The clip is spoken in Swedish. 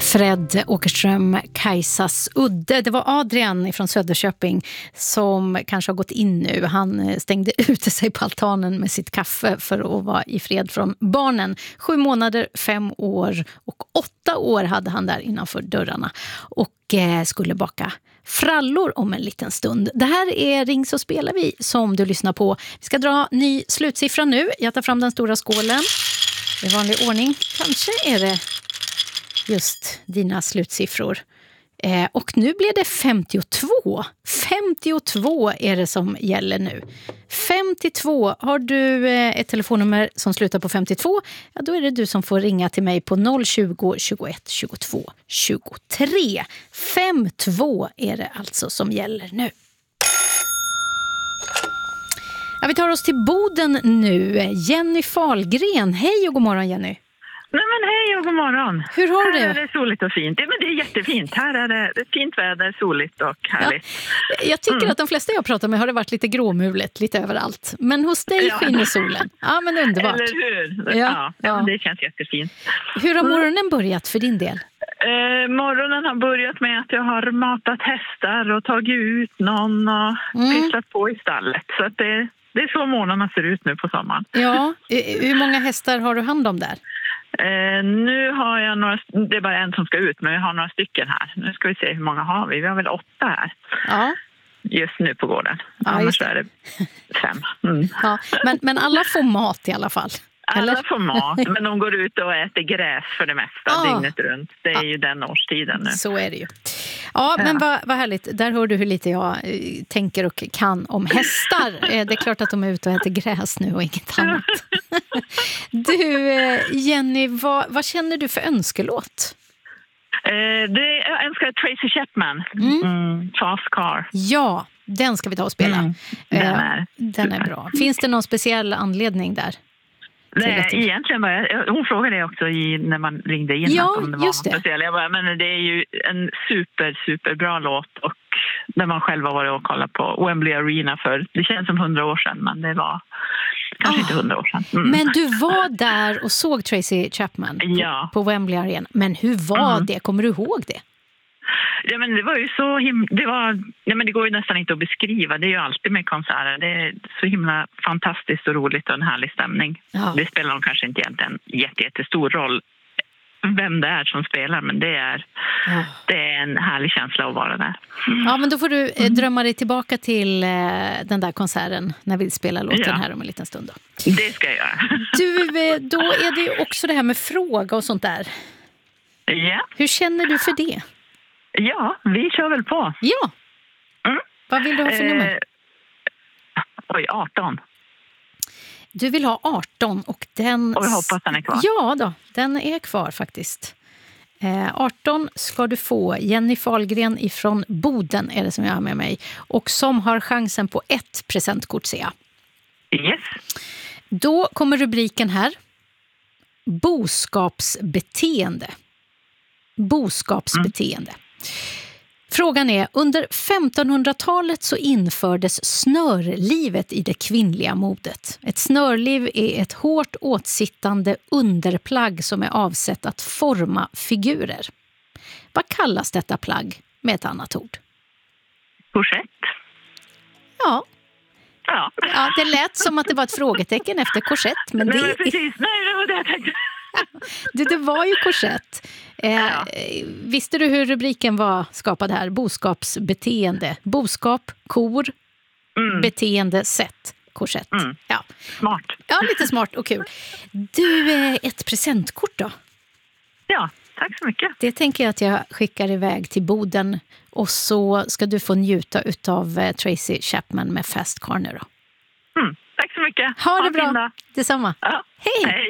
Fred Åkerström, Kajsas udde. Det var Adrian från Söderköping som kanske har gått in nu. Han stängde ute sig på altanen med sitt kaffe för att vara i fred från barnen. 7 månader, 5 år och 8 år hade han där innanför dörrarna. Och skulle baka frallor om en liten stund. Det här är Ring så spelar vi som du lyssnar på. Vi ska dra ny slutsiffra nu. Jag tar fram den stora skålen. I vanlig ordning. Kanske är det just dina slutsiffror. Och nu blir det 52. 52 är det som gäller nu. 52. Har du ett telefonnummer som slutar på 52? Ja, då är det du som får ringa till mig på 020 21 22 23. 52 är det alltså som gäller nu. Ja, vi tar oss till Boden nu. Jenny Fahlgren. Hej och god morgon, Jenny. Nej men hej och god morgon. Hur har du det? Här är det soligt och fint. Ja, men det är jättefint. Här är det fint väder, soligt och härligt. Ja, jag tycker att de flesta jag pratar med har det varit lite gråmulet, lite överallt. Men hos dig skiner solen. Ja, men underbart. Eller hur? Ja. Men det känns jättefint. Hur har morgonen börjat för din del? Morgonen har börjat med att jag har matat hästar och tagit ut någon och pysslat på i stallet. Så att det är så morgnarna ser ut nu på sommaren. Ja, hur många hästar har du hand om där? Nu har jag några, det är bara en som ska ut, men jag har några stycken här. Nu ska vi se hur många har vi. Vi har väl 8 här. Ja. Just nu på gården. Ja, annars är det 5. Ja, men alla får mat i alla fall. Eller? Alla får mat, men de går ut och äter gräs för det mesta dygnet runt. Det är ju den årstiden nu. Så är det ju. Ja, men vad härligt. Där hör du hur lite jag tänker och kan om hästar. Det är klart att de är ute och äter gräs nu och inget annat. Du, Jenny, vad känner du för önskelåt? Jag önskar Tracy Chapman. Fast Car. Ja, den ska vi ta och spela. Den är bra. Finns det någon speciell anledning där? Nej, egentligen hon frågade det också när man ringde in. Ja, om det var just det. Speciell. Jag bara, men det är ju en superbra låt och när man själv har varit och kollat på Wembley Arena för det känns som 100 år sedan, men det var kanske inte 100 år sedan. Men du var där och såg Tracy Chapman på Wembley Arena. Men hur var det? Kommer du ihåg det? Ja, men det var ju så det går ju nästan inte att beskriva. Det är ju alltid med konserter. Det är så himla fantastiskt och roligt och en härlig stämning. Ja. Det spelar nog kanske inte egentligen jättestor roll vem det är som spelar, men det är en härlig känsla att vara där. Ja, men då får du drömma dig tillbaka till den där konserten när vi spelar låten här om en liten stund. Då. Det ska jag göra. Du, då är det ju också det här med fråga och sånt där. Ja. Hur känner du för det? Ja, vi kör väl på. Ja. Vad vill du ha för nummer? 18. Du vill ha 18 och den... Och jag hoppas den är kvar. Ja då, den är kvar faktiskt. 18 ska du få. Jenny Fahlgren ifrån Boden är det som jag har med mig. Och som har chansen på 1 presentkort, ser jag. Yes. Då kommer rubriken här. Boskapsbeteende. Boskapsbeteende. Frågan är, under 1500-talet så infördes snörlivet i det kvinnliga modet. Ett snörliv är ett hårt åtsittande underplagg som är avsett att forma figurer. Vad kallas detta plagg med ett annat ord? Korsett. Ja, det lät som att det var ett frågetecken efter korsett. Men nej, men precis. Nej, det var det jag tänkte. Det var ju korsett. Visste du hur rubriken var skapad här? Boskapsbeteende. Boskap, kor, beteende, sätt, korsett. Ja. Smart. Ja, lite smart och kul. Du, ett presentkort då? Ja, tack så mycket. Det tänker jag att jag skickar iväg till Boden. Och så ska du få njuta av Tracy Chapman med Fast Car nu då. Tack så mycket. Ha det bra. Detsamma. Ja. Hej!